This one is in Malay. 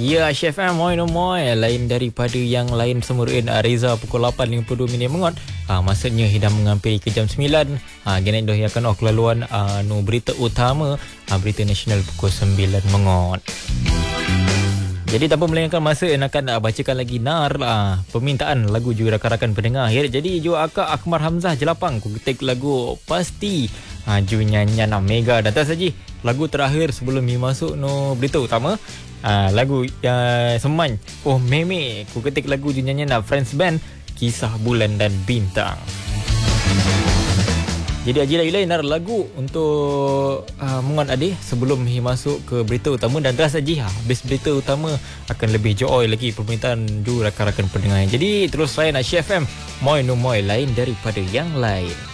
Ya, Chef M, moi no moi. Lain daripada yang lain semuruin Reza pukul 8.52 minit. Maksudnya hidang mengambil ke jam 9. Gini dah akan kelaluan no berita utama, berita nasional pukul 9 mengot. Jadi tanpa melengahkan masa, akan bacakan lagi permintaan lagu juga rakan-rakan pendengar. Jadi jo akak Akmar Hamzah Jelapang ku ketik lagu Pasti. Ju nyanyian Mega. Dan tak saja lagu terakhir sebelum masuk no berita utama. Lagu Seman Oh Meme. Ku ketik lagu ju nyanyian Friends Band Kisah Bulan dan Bintang. Jadi ajilah nak lagu untuk Mungan Adih sebelum masuk ke berita utama. Dan dah saja habis berita utama akan lebih joy lagi permintaan du rakan-rakan pendengar. Jadi terus saya nak Chef M, moi no moi, lain daripada yang lain.